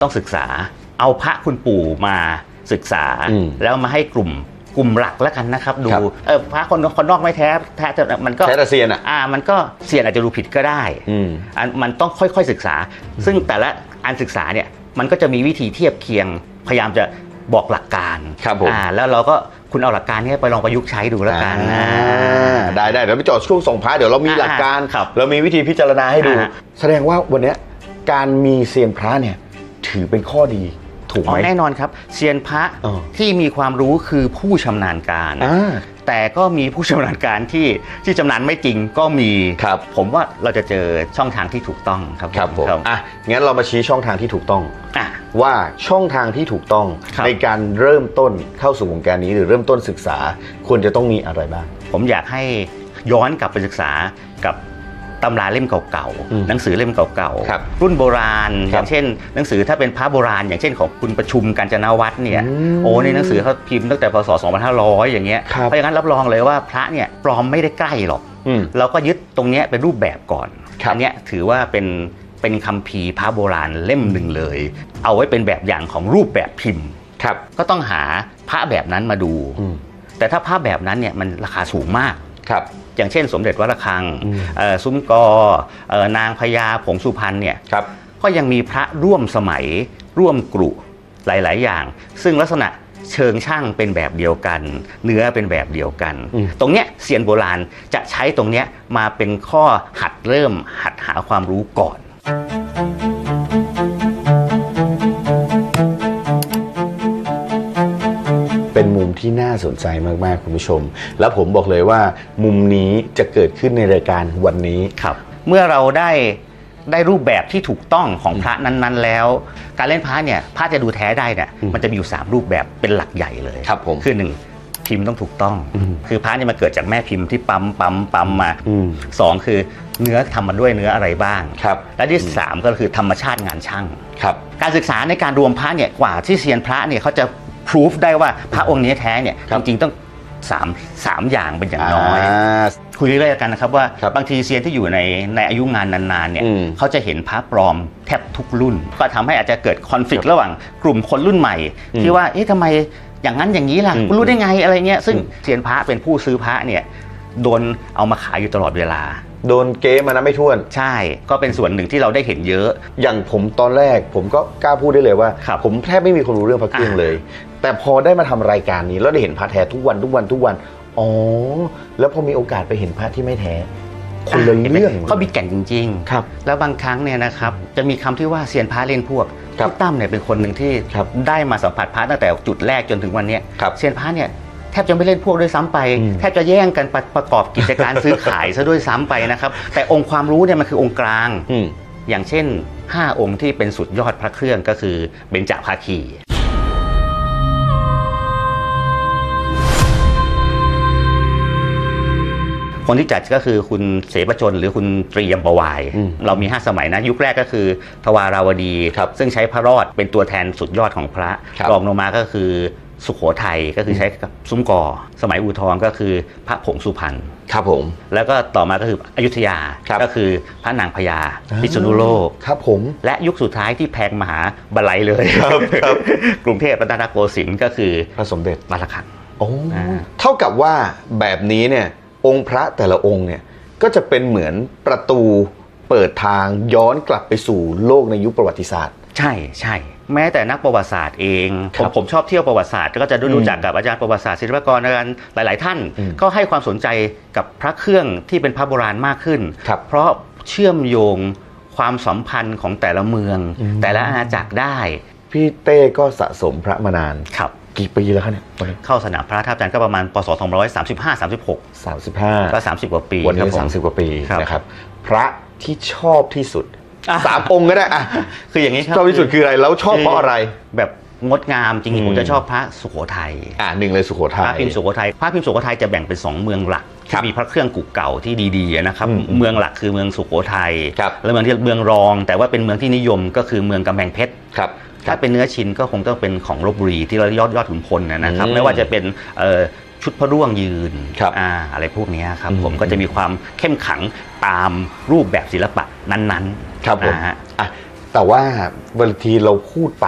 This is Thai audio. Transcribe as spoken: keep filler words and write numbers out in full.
ต้องศึกษาเอาพระคุณปู่มาศึกษาแล้วมาให้กลุ่มกลุ่มหลักแล้วกันนะครับดูเออพระคนคนนอกไม่แท้แท้แต่มันก็แท้แต่เซียนอ่ะอ่ามันก็เซียนอาจจะดูผิดก็ได้อันมันต้องค่อยๆศึกษาซึ่งแต่ละอันศึกษาเนี่ยมันก็จะมีวิธีเทียบเคียงพยายามจะบอกหลักการครับผมอ่าแล้วเราก็คุณเอาหลักการนี้ไปลองประยุกต์ใช้ดูแล้วกันนะได้ได้เดี๋ยวไปจอดช่วงส่งพระเดี๋ยวเรามีหลักการเรามีวิธีพิจารณาให้ดูแสดงว่าวันนี้การมีเซียนพระเนี่ยถือเป็นข้อดีถูกไหมแน่นอนครับเซียนพระที่มีความรู้คือผู้ชำนาญการแต่ก็มีผู้ชำนาญการที่ที่ชำนาญไม่จริงก็มีครับผมว่าเราจะเจอช่องทางที่ถูกต้องครับครับผมอ่ะงั้นเรามาชี้ช่องทางที่ถูกต้องว่าช่องทางที่ถูกต้องในการเริ่มต้นเข้าสู่วงการนี้หรือเริ่มต้นศึกษาควรจะต้องมีอะไรบ้างผมอยากให้ย้อนกลับไปศึกษากับตำราเล่มเก่าๆหนังสือเล่มเก่าๆรุ่นโบราณอย่างเช่นหนังสือถ้าเป็นพระโบราณอย่างเช่นของคุณประชุมกาญจนวัฒน์เนี่ยโอ้ในหนังสือเขาพิมพ์ตั้งแต่พศสองพันห้าร้อยอย่างเงี้ยเพราะอย่างนั้นรับรองเลยว่าพระเนี่ยปลอมไม่ได้ใกล้หรอกเราก็ยึดตรงนี้เป็นรูปแบบก่อนอันนี้ถือว่าเป็นเป็นคัมภีร์พระโบราณเล่มหนึ่งเลยเอาไว้เป็นแบบอย่างของรูปแบบพิมพ์ก็ต้องหาพระแบบนั้นมาดูแต่ถ้าพระแบบนั้นเนี่ยมันราคาสูงมากอย่างเช่นสมเด็จวัดระฆังซุ้มกอนางพญาผงสุพรรณเนี่ยก็ยังมีพระร่วมสมัยร่วมกรุหลายๆอย่างซึ่งลักษณะเชิงช่างเป็นแบบเดียวกันเนื้อเป็นแบบเดียวกันตรงเนี้ยเซียนโบราณจะใช้ตรงเนี้ยมาเป็นข้อหัดเริ่มหัดหาความรู้ก่อนเป็นมุมที่น่าสนใจมากๆคุณผู้ชมแล้วผมบอกเลยว่ามุมนี้จะเกิดขึ้นในรายการวันนี้ครับเมื่อเราได้ได้รูปแบบที่ถูกต้องของพระนั้นๆแล้วการเล่นพระเนี่ยพระจะดูแท้ได้เนี่ยมันจะมีอยู่สามรูปแบบเป็นหลักใหญ่เลยครับผมคือหนึ่งพิมพ์ต้องถูกต้องคือพระเนี่ยมันเกิดจากแม่พิมพ์ที่ปั๊มปั๊มปั๊มมาสองคือเนื้อทำมาด้วยเนื้ออะไรบ้างและที่สามก็คือธรรมชาติงานช่างการศึกษาในการรวมพระเนี่ยกว่าที่เซียนพระเนี่ยเขาจะพิสูจได้ว่าพระองค์นี้แท้เนี่ยจริงๆต้องสามสามอย่างเป็นอย่างน้อยคุยเรื่อยๆกันนะครับว่าบางทีเซียนที่อยู่ในในอายุงานนานๆเนี่ยเขาจะเห็นพระปลอมแทบทุกรุ่นก็ทำให้อาจจะเกิดคอนฟลิกต์ระหว่างกลุ่มคนรุ่นใหม่ที่ว่าเอ๊ะทำไมอย่างนั้นอย่างนี้ล่ะรู้ได้ไงอะไรเงี้ยซึ่งเซียนพระเป็นผู้ซื้อพระเนี่ยโดนเอามาขายอยู่ตลอดเวลาโดนเก๊มานะไม่ถ้วนใช่ก็เป็นส่วนหนึ่งที่เราได้เห็นเยอะอย่างผมตอนแรกผมก็กล้าพูดได้เลยว่าผมแทบไม่มีคนรู้เรื่องพระเครื่องเลยแต่พอได้มาทำรายการนี้แล้วได้เห็นพระแท้ทุกวันทุกวันทุกวันอ๋อแล้วพอมีโอกาสไปเห็นพระที่ไม่แท้คนละเรื่องเขามีแก่นจริงๆครับแล้วบางครั้งเนี่ยนะครับจะมีคำที่ว่าเซียนพระเล่นพวกพี่ตั้มเนี่ยเป็นคนหนึ่งที่ได้มาสัมผัสพระตั้งแต่จุดแรกจนถึงวันนี้เซียนพระเนี่ยแทบจะไม่เล่นพวกด้วยซ้ำไปแทบจะแย่งกันประกอบกิจการซื้อขายซะด้วยซ้ำไปนะครับแต่องค์ความรู้เนี่ยมันคือองค์กลางอย่างเช่นห้าองค์ที่เป็นสุดยอดพระเครื่องก็คือเบญจภาคีคนที่จัดก็คือคุณเสปชนหรือคุณตรียมประวายเรามีห้าสมัยนะยุคแรกก็คือทวาราวดีซึ่งใช้พระรอดเป็นตัวแทนสุดยอดของพระรองลงมาก็คือสุโขทัยก็คือใช้กับซุ้มกอสมัยอู่ทองก็คือพระผงสุพรรณครับผมแล้วก็ต่อมาก็คืออยุธยาก็คือพระนางพญาพิษณุโลกครับผมและยุคสุดท้ายที่แพงมหาบัลลัยเลยกรุงเทพรัตนโกสินทร์ก็คือพระสมเด็จวัดระฆังโอ้เท่ากับว่าแบบนี้เนี่ยองค์พระแต่ละองค์เนี่ยก็จะเป็นเหมือนประตูเปิดทางย้อนกลับไปสู่โลกในยุคประวัติศาสตร์ใช่ใช่แม้แต่นักประวัติศาสตร์เองผมผมชอบเที่ยวประวัติศาสตร์ก็จะได้รู้จักกับอาจารย์ประวัติศาสตร์ศิลปากรหลายๆท่านก็ให้ความสนใจกับพระเครื่องที่เป็นพระโบราณมากขึ้นเพราะเชื่อมโยงความสัมพันธ์ของแต่ละเมืองแต่ละอาณาจักรได้พี่เต้ก็สะสมพระมานานครับกี่ปีแล้วครับเนี่ยเข้าสนามพระทับจันทร์ก็ประมาณปศสองร้อยสามสิบห้า สามสิบหกสามสิบห้าก็สามสิบกว่าปีวันนี้สามสิบกว่าปีนะครับพระที่ชอบที่สุดสามองค์ก็ได้อะคืออย่างนี้ครับชอบที่สุดคืออะไรแล้วชอบเพราะอะไรแบบงดงามจริงๆผมจะชอบพระสุโขทัยอ่าหนึ่งเลยสุโขทัยพระพิมพ์สุโขทัยพระพิมพ์สุโขทัยจะแบ่งเป็นสองเมืองหลักมีพระเครื่องกุเก่าที่ดีๆนะครับเมืองหลักคือเมืองสุโขทัยและเมืองที่เมืองรองแต่ว่าเป็นเมืองที่นิยมก็คือเมืองกำแพงเพชรถ้าเป็นเนื้อชิ้นก็คงต้องเป็นของลพบุรีที่เรายอดยอดขุนพลนะครับไม่ว่าจะเป็นชุดพระร่วงยืนอ่าอะไรพวกนี้ครับผมก็จะมีความเข้มขังตามรูปแบบศิลปะนั้นๆครับผมอ่ะแต่ว่าบางทีเราพูดไป